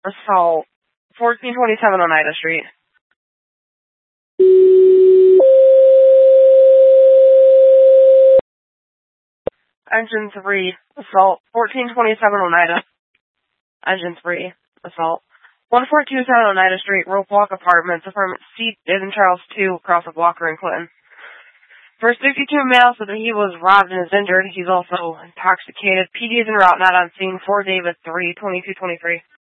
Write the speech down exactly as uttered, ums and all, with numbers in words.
assault, fourteen twenty-seven Oneida Street. Engine three, assault, fourteen twenty-seven Oneida. Engine three, assault. one four two seven Oneida Street, Rope Walk Apartments, apartment C, David Charles two, across with Walker and Clinton. First sixty-two male said that he was robbed and is injured. He's also intoxicated. P D is en route, not on scene. four David three, twenty-two twenty-three.